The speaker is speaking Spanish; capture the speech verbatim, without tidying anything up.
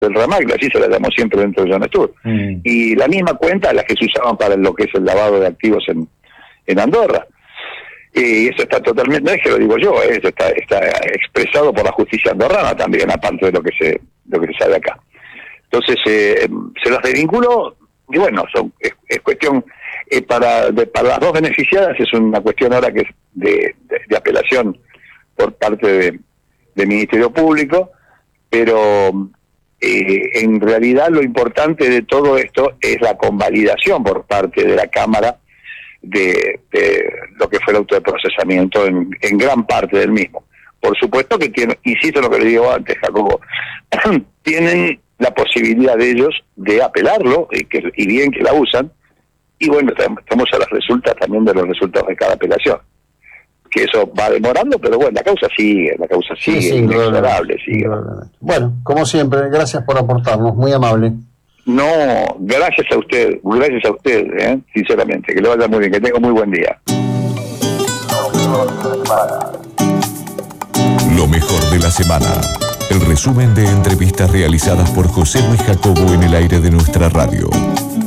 del Ramagna, así se la llamó siempre dentro de John Tour. Mm. Y la misma cuenta las que se usaban para lo que es el lavado de activos en, en Andorra. Y eso está totalmente, no es que lo digo yo, eso está, está expresado por la justicia andorrana también, aparte de lo que se, lo que se sabe acá. Entonces, eh, se los desvinculó, y bueno, son, es, es cuestión, eh, para, de, para las dos beneficiadas es una cuestión ahora que es de, de, de apelación por parte de, del Ministerio Público, pero eh, en realidad lo importante de todo esto es la convalidación por parte de la Cámara de, de lo que fue el auto de procesamiento en, en gran parte del mismo. Por supuesto que tiene, insisto en lo que le digo antes, Jacobo, tienen la posibilidad de ellos de apelarlo, y, que, y bien que la usan, y bueno, estamos a las resultas también de los resultados de cada apelación. Que eso va demorando, pero bueno, la causa sigue, la causa sigue, sí, sí, inexorable, sigue. Bueno, como siempre, gracias por aportarnos, muy amable. No, gracias a usted, gracias a usted, ¿eh? Sinceramente, que le vaya muy bien, que tenga muy buen día. Lo mejor de la semana. El resumen de entrevistas realizadas por José Luis Jacobo en el aire de nuestra radio.